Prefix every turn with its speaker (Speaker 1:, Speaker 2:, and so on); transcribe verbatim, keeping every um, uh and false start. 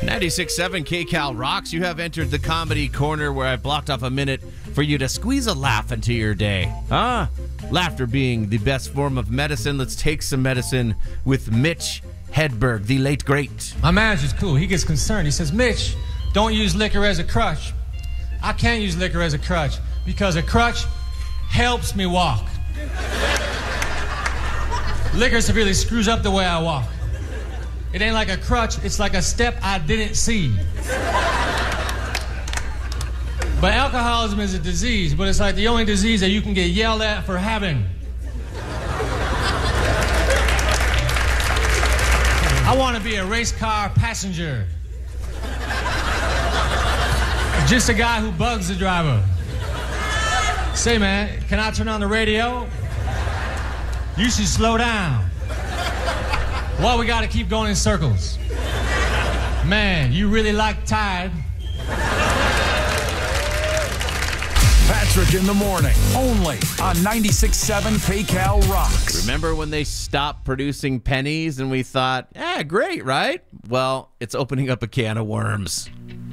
Speaker 1: ninety-six point seven K-Cal rocks. You have entered the comedy corner where I blocked off a minute for you to squeeze a laugh into your day. Ah, laughter being the best form of medicine. Let's take some medicine with Mitch Hedberg, the late great.
Speaker 2: My manager's cool. He gets concerned. He says, Mitch, don't use liquor as a crutch. I can't use liquor as a crutch because a crutch helps me walk. Liquor severely screws up the way I walk. It ain't like a crutch, it's like a step I didn't see. But alcoholism is a disease, but it's like the only disease that you can get yelled at for having. I want to be a race car passenger. Just a guy who bugs the driver. Say, man, can I turn on the radio? You should slow down. Why we gotta keep going in circles? Man, you really like Tide.
Speaker 3: Patrick in the morning, only on ninety-six point seven K-Cal rocks.
Speaker 1: Remember when they stopped producing pennies and we thought, eh, great, right? Well, it's opening up a can of worms.